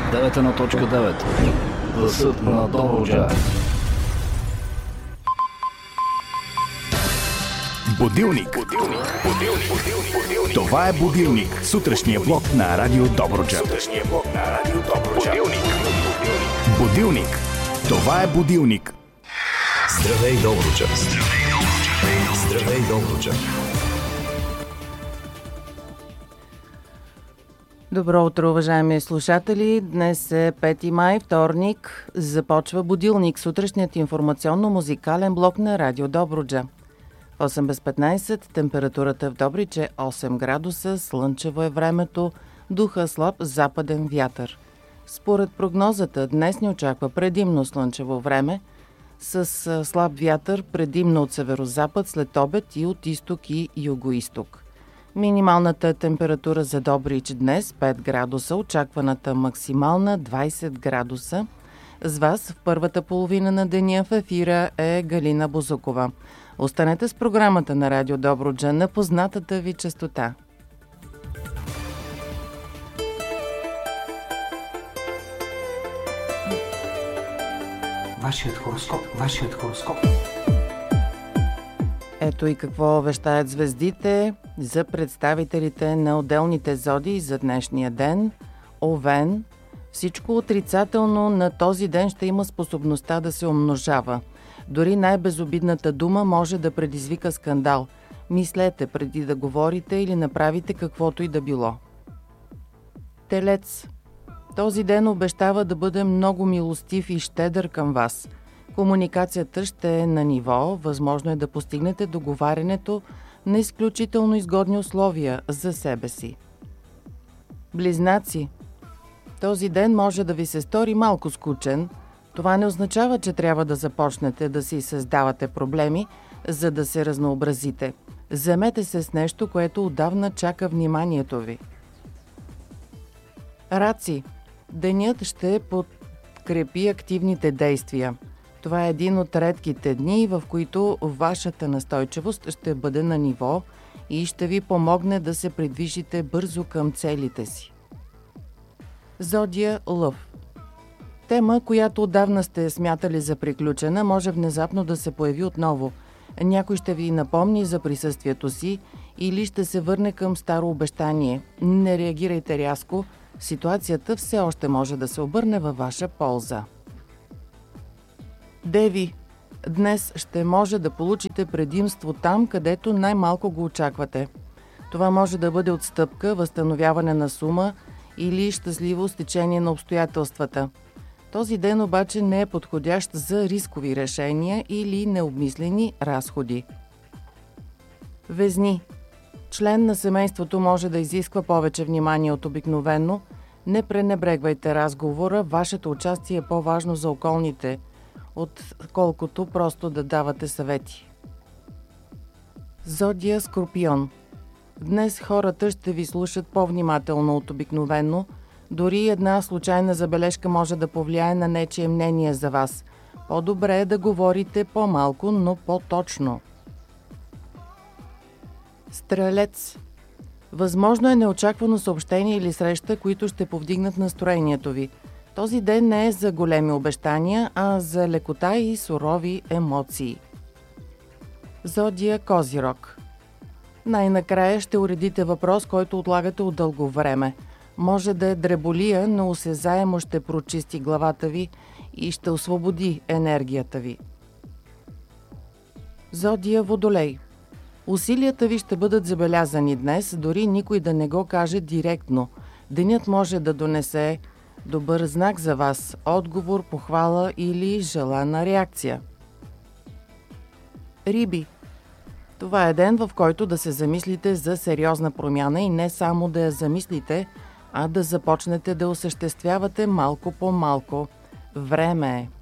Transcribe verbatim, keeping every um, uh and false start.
девет едно точка девет. Гласът на Добруджа. Будилник. Будилник. Будилник. Будилник. Това е Будилник. Сутрешния блок на Радио Добруджа. Сутрешния блок на Радио Добруджа. Будилник. Будилник. Това е Будилник. Здравей, Добруджа. Здравей, Добруджа. Здравей, Добруджа. Добро утро, уважаеми слушатели. Днес е пети май, вторник. Започва Будилник, сутрешният информационно-музикален блок на Радио Добруджа. осем без петнайсет, температурата в Добрич е осем градуса, слънчево е времето, духа слаб западен вятър. Според прогнозата, днес ни очаква предимно слънчево време, с слаб вятър предимно от северозапад, след обед и от изток и югоизток. Минималната температура за Добрич днес пет градуса, очакваната максимална двайсет градуса. С вас в първата половина на деня в ефира е Галина Бозукова. Останете с програмата на Радио Добруджа на познатата ви честота. Вашият хороскоп, вашият хороскоп. Ето и какво вещаят звездите за представителите на отделните зодии за днешния ден. Овен. Всичко отрицателно на този ден ще има способността да се умножава. Дори най-безобидната дума може да предизвика скандал. Мислете преди да говорите или направите каквото и да било. Телец. Този ден обещава да бъде много милостив и щедър към вас. Комуникацията ще е на ниво, възможно е да постигнете договарянето на изключително изгодни условия за себе си. Близнаци. Този ден може да ви се стори малко скучен. Това не означава, че трябва да започнете да си създавате проблеми, за да се разнообразите. Заемете се с нещо, което отдавна чака вниманието ви. Раци. Денят ще подкрепи активните действия. Това е един от редките дни, в които вашата настойчивост ще бъде на ниво и ще ви помогне да се придвижите бързо към целите си. Зодия Лъв. Тема, която отдавна сте смятали за приключена, може внезапно да се появи отново. Някой ще ви напомни за присъствието си или ще се върне към старо обещание. Не реагирайте рязко, ситуацията все още може да се обърне във ваша полза. Деви. Днес ще може да получите предимство там, където най-малко го очаквате. Това може да бъде отстъпка, възстановяване на сума или щастливо стечение на обстоятелствата. Този ден обаче не е подходящ за рискови решения или необмислени разходи. Везни. Член на семейството може да изисква повече внимание от обикновено. Не пренебрегвайте разговора, вашето участие е по-важно за околните, отколкото просто да давате съвети. Зодия Скорпион. Днес хората ще ви слушат по-внимателно от обикновено. Дори една случайна забележка може да повлияе на нечие мнение за вас. По-добре е да говорите по-малко, но по-точно. Стрелец. Възможно е неочаквано съобщение или среща, които ще повдигнат настроението ви. Този ден не е за големи обещания, а за лекота и сурови емоции. Зодия Козирог. Най-накрая ще уредите въпрос, който отлагате от дълго време. Може да е дреболия, но осезаемо ще прочисти главата ви и ще освободи енергията ви. Зодия Водолей. Усилията ви ще бъдат забелязани днес, дори никой да не го каже директно. Денят може да донесе добър знак за вас, отговор, похвала или желана реакция. Риби. Това е ден, в който да се замислите за сериозна промяна и не само да я замислите, а да започнете да осъществявате малко по малко. Време е.